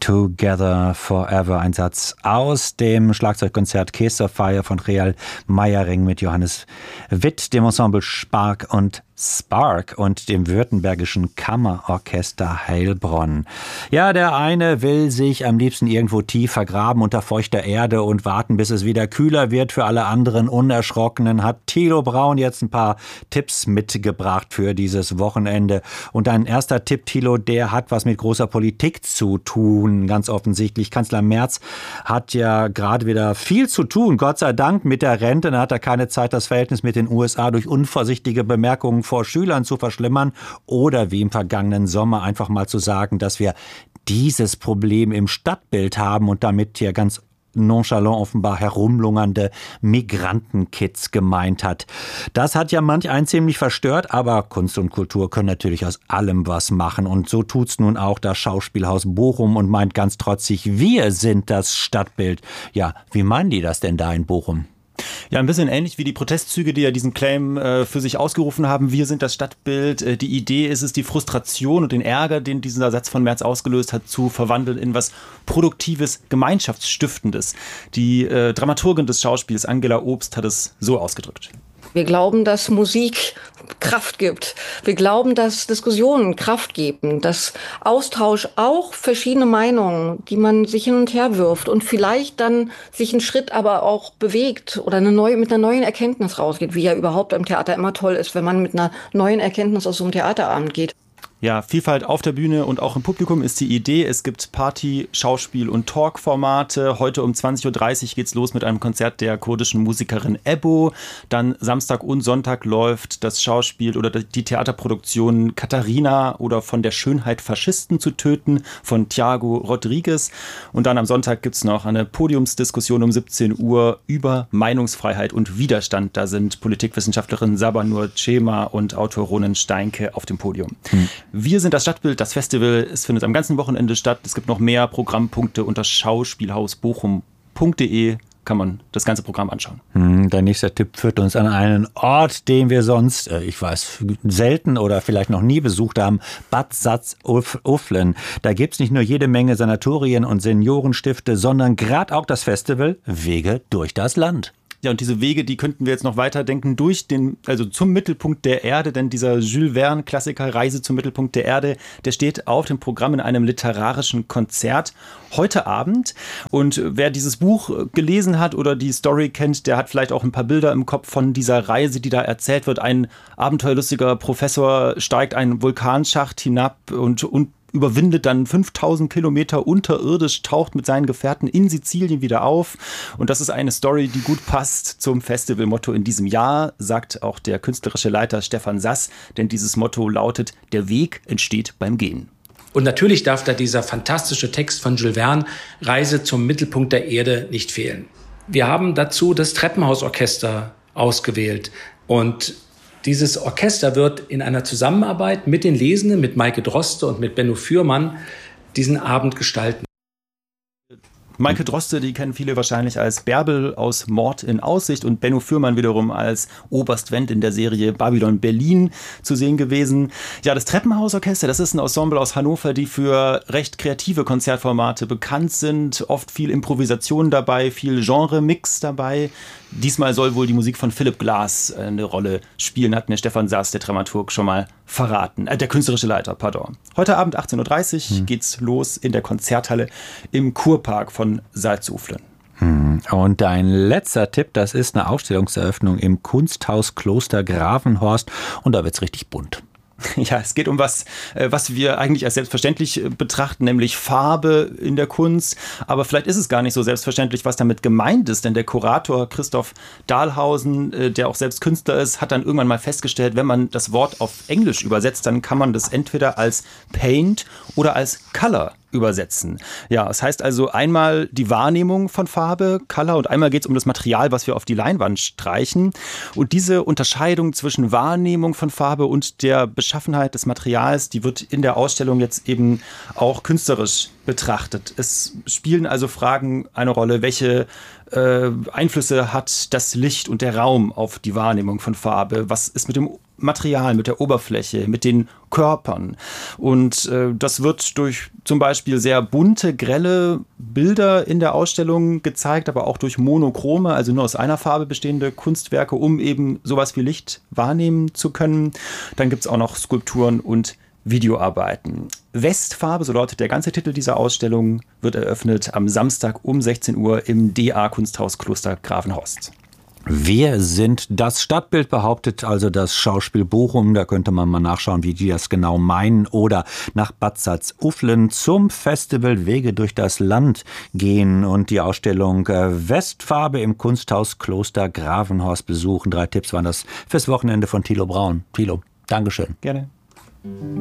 Together Forever, ein Satz aus dem Schlagzeugkonzert Kiss of Fire von Real Meiering mit Johannes Witt, dem Ensemble Spark und dem württembergischen Kammerorchester Heilbronn. Ja, der eine will sich am liebsten irgendwo tief vergraben unter feuchter Erde und warten, bis es wieder kühler wird. Für alle anderen Unerschrockenen hat Thilo Braun jetzt ein paar Tipps mitgebracht für dieses Wochenende. Und ein erster Tipp, Thilo, der hat was mit großer Politik zu tun, ganz offensichtlich. Kanzler Merz hat ja gerade wieder viel zu tun, Gott sei Dank, mit der Rente. Da hat er keine Zeit, das Verhältnis mit den USA durch unvorsichtige Bemerkungen vor Schülern zu verschlimmern oder wie im vergangenen Sommer einfach mal zu sagen, dass wir dieses Problem im Stadtbild haben und damit hier ganz nonchalant offenbar herumlungernde Migrantenkids gemeint hat. Das hat ja manch einen ziemlich verstört, aber Kunst und Kultur können natürlich aus allem was machen und so tut's nun auch das Schauspielhaus Bochum und meint ganz trotzig, wir sind das Stadtbild. Ja, wie meinen die das denn da in Bochum? Ja, ein bisschen ähnlich wie die Protestzüge, die ja diesen Claim für sich ausgerufen haben. Wir sind das Stadtbild. Die Idee ist es, die Frustration und den Ärger, den dieser Satz von Merz ausgelöst hat, zu verwandeln in was Produktives, Gemeinschaftsstiftendes. Die Dramaturgin des Schauspiels, Angela Obst, hat es so ausgedrückt. Wir glauben, dass Musik Kraft gibt. Wir glauben, dass Diskussionen Kraft geben, dass Austausch auch verschiedene Meinungen, die man sich hin und her wirft und vielleicht dann sich einen Schritt aber auch bewegt oder mit einer neuen Erkenntnis rausgeht, wie ja überhaupt im Theater immer toll ist, wenn man mit einer neuen Erkenntnis aus so einem Theaterabend geht. Ja, Vielfalt auf der Bühne und auch im Publikum ist die Idee. Es gibt Party-, Schauspiel- und Talk-Formate. Heute um 20.30 Uhr geht's los mit einem Konzert der kurdischen Musikerin Ebbo. Dann Samstag und Sonntag läuft das Schauspiel oder die Theaterproduktion Katharina oder Von der Schönheit Faschisten zu töten von Thiago Rodriguez. Und dann am Sonntag gibt's noch eine Podiumsdiskussion um 17 Uhr über Meinungsfreiheit und Widerstand. Da sind Politikwissenschaftlerin Sabanur Cema und Autor Ronen Steinke auf dem Podium. Wir sind das Stadtbild, das Festival. Es findet am ganzen Wochenende statt. Es gibt noch mehr Programmpunkte unter schauspielhausbochum.de. Kann man das ganze Programm anschauen. Der nächste Tipp führt uns an einen Ort, den wir sonst, selten oder vielleicht noch nie besucht haben, Bad Salzuflen. Da gibt's nicht nur jede Menge Sanatorien und Seniorenstifte, sondern gerade auch das Festival Wege durch das Land. Ja, und diese Wege, die könnten wir jetzt noch weiterdenken zum Mittelpunkt der Erde, denn dieser Jules Verne-Klassiker Reise zum Mittelpunkt der Erde, der steht auf dem Programm in einem literarischen Konzert heute Abend. Und wer dieses Buch gelesen hat oder die Story kennt, der hat vielleicht auch ein paar Bilder im Kopf von dieser Reise, die da erzählt wird. Ein abenteuerlustiger Professor steigt einen Vulkanschacht hinab und überwindet dann 5000 Kilometer unterirdisch, taucht mit seinen Gefährten in Sizilien wieder auf. Und das ist eine Story, die gut passt zum Festivalmotto in diesem Jahr, sagt auch der künstlerische Leiter Stefan Sass, denn dieses Motto lautet: Der Weg entsteht beim Gehen. Und natürlich darf da dieser fantastische Text von Jules Verne, Reise zum Mittelpunkt der Erde, nicht fehlen. Wir haben dazu das Treppenhausorchester ausgewählt und dieses Orchester wird in einer Zusammenarbeit mit den Lesenden, mit Maike Droste und mit Benno Fürmann, diesen Abend gestalten. Maike Droste, die kennen viele wahrscheinlich als Bärbel aus Mord in Aussicht und Benno Fürmann wiederum als Oberst Wendt in der Serie Babylon Berlin zu sehen gewesen. Ja, das Treppenhausorchester, das ist ein Ensemble aus Hannover, die für recht kreative Konzertformate bekannt sind. Oft viel Improvisation dabei, viel Genre-Mix dabei. Diesmal soll wohl die Musik von Philipp Glass eine Rolle spielen, hat mir Stefan Sass, der Dramaturg, schon mal verraten. Der künstlerische Leiter, pardon. Heute Abend 18.30 Uhr geht's los in der Konzerthalle im Kurpark von Salzuflen. Und ein letzter Tipp, das ist eine Ausstellungseröffnung im Kunsthaus Kloster Gravenhorst und da wird's richtig bunt. Ja, es geht um was wir eigentlich als selbstverständlich betrachten, nämlich Farbe in der Kunst. Aber vielleicht ist es gar nicht so selbstverständlich, was damit gemeint ist. Denn der Kurator Christoph Dahlhausen, der auch selbst Künstler ist, hat dann irgendwann mal festgestellt, wenn man das Wort auf Englisch übersetzt, dann kann man das entweder als Paint oder als Color übersetzen. Ja, es heißt also einmal die Wahrnehmung von Farbe, Color, und einmal geht es um das Material, was wir auf die Leinwand streichen. Und diese Unterscheidung zwischen Wahrnehmung von Farbe und der Beschaffenheit des Materials, die wird in der Ausstellung jetzt eben auch künstlerisch betrachtet. Es spielen also Fragen eine Rolle, welche Einflüsse hat das Licht und der Raum auf die Wahrnehmung von Farbe? Was ist mit dem Material, mit der Oberfläche, mit den Körpern. Und das wird durch zum Beispiel sehr bunte, grelle Bilder in der Ausstellung gezeigt, aber auch durch monochrome, also nur aus einer Farbe bestehende Kunstwerke, um eben sowas wie Licht wahrnehmen zu können. Dann gibt es auch noch Skulpturen und Videoarbeiten. Westfarbe, so lautet der ganze Titel dieser Ausstellung, wird eröffnet am Samstag um 16 Uhr im DA Kunsthaus Kloster Gravenhorst. Wir sind das Stadtbild, behauptet also das Schauspiel Bochum. Da könnte man mal nachschauen, wie die das genau meinen. Oder nach Bad Salzuflen zum Festival Wege durch das Land gehen und die Ausstellung Westfarbe im Kunsthaus Kloster Gravenhorst besuchen. 3 Tipps waren das fürs Wochenende von Thilo Braun. Thilo, Dankeschön. Gerne.